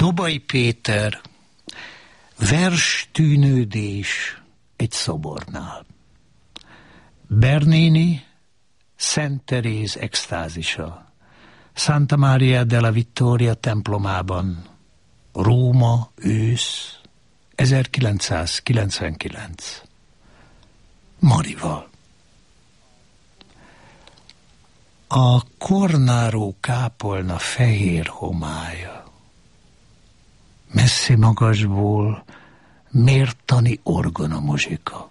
Dobai Péter, verstűnődés egy szobornál. Bernini, Szent Teréz extázisa, Santa Maria della Vittoria templomában, Róma, ősz, 1999. Marival. A Cornaro kápolna fehér homálya, messzi magasból mértani orgonamuzsika.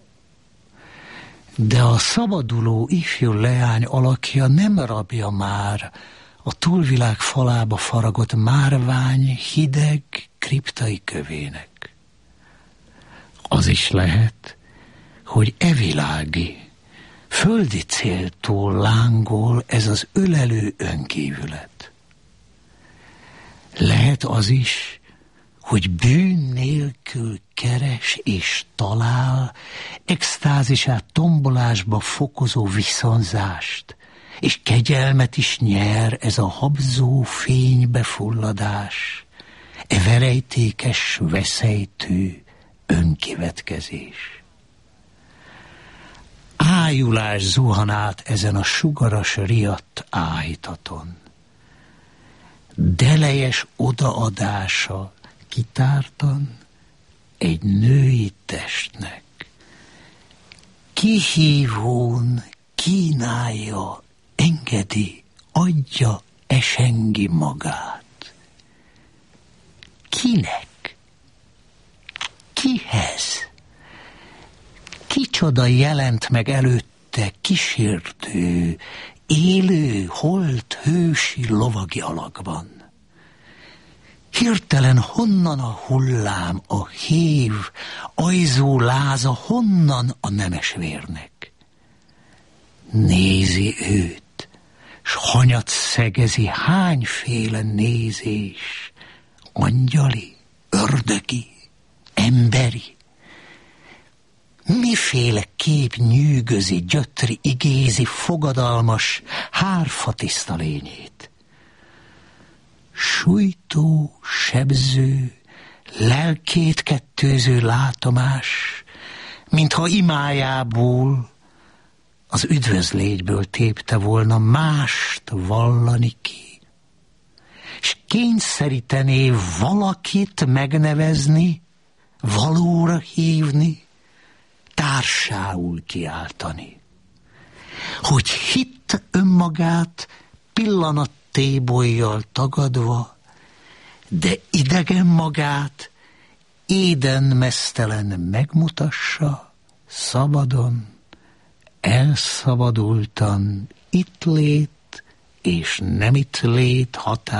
De a szabaduló ifjú leány alakja nem rabja már a túlvilág falába faragott márvány hideg kriptai kövének. Az is lehet, hogy evilági, földi céltól lángol ez az ölelő önkívület. Lehet az is, hogy bűn nélkül keres és talál extázisát tombolásba fokozó viszonzást, és kegyelmet is nyer ez a habzó fénybefulladás, e verejtékes, veszejtő önkivetkezés. Ájulás zuhan át ezen a sugaras riadt áhítaton. Delejes odaadása kitártan egy női testnek. Kihívón kínálja, engedi, adja, esengi magát. Kinek? Kihez? Kicsoda jelent meg előtte kísértő, élő, holt, hősi lovagi alakban? Hirtelen honnan a hullám, a hév, ajzó láza, honnan a nemes vérnek? Nézi őt, s hanyat szegezi hányféle nézés, angyali, ördögi, emberi. Miféle kép nyűgözi, gyötri, igézi, fogadalmas, hárfatiszta lényét? Sújtó, sebző, lelkét kettőző látomás, mintha imájából, az üdvözlétből tépte volna mást vallani ki, s kényszerítené valakit megnevezni, valóra hívni, társául kiáltani. Hogy hitt önmagát pillanat tébollyal tagadva, de idegen magát éden meztelen megmutassa, szabadon, elszabadultan itt lét és nem itt lét határ